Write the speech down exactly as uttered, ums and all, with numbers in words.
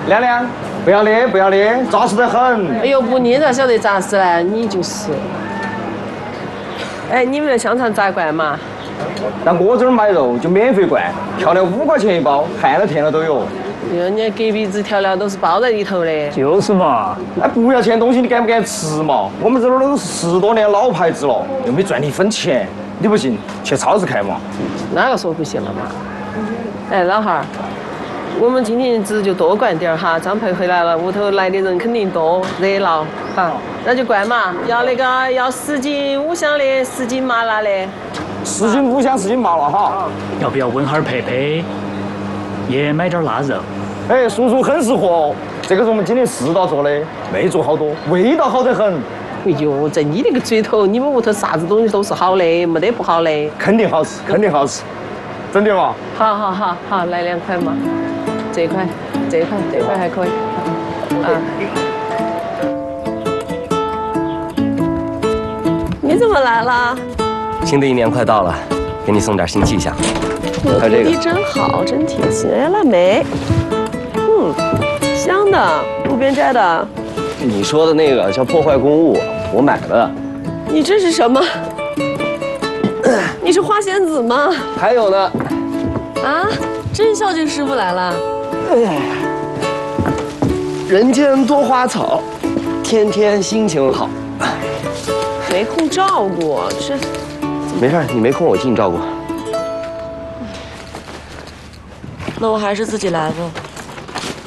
亮亮，不要的，不要的，扎实得很。 哎呦不，你咋晓得扎实呢？你就是。哎，你们的香肠咋灌嘛？ 那我这儿买肉就免费灌，调料五块钱一包，咸了甜了都有。 人家隔壁子调料都是包在里头的。 就是嘛。 哎，不要钱东西你敢不敢吃嘛？我们这儿都是十多年老牌子了，又没赚你一分钱。你不信，去超市看嘛。 哪个说不行了嘛？哎，老汉儿，我们今天只就多灌点儿哈。张培回来了，屋头来的人肯定多，热闹哈。那就灌嘛，要那个要十斤五香的，十斤麻辣的。 十斤五香，十斤麻辣哈。 要不要问下佩佩，也买点腊肉？ 哎，叔叔很识货哦，这个是我们今天试到做的，没做好多，味道好得很。 哎呦，在你那个嘴头，你们屋头啥子东西都是好的，没得不好的。 肯定好吃，肯定好吃，真的嘛？ 好好好好，来两块嘛，这一块，这一块，这一块还可以。啊。你怎么来了？ 新的一年快到了，给你送点新气象。还有这个， 你真好，真贴心。哎，腊梅，嗯，香的，路边摘的。 你说的那个叫破坏公物，我买的。 你这是什么？你是花仙子吗？ 还有呢。 啊，甄孝敬师傅来了。 哎，人间多花草，天天心情好。 没空照顾，这。 没事，你没空我替你照顾。 那我还是自己来吧。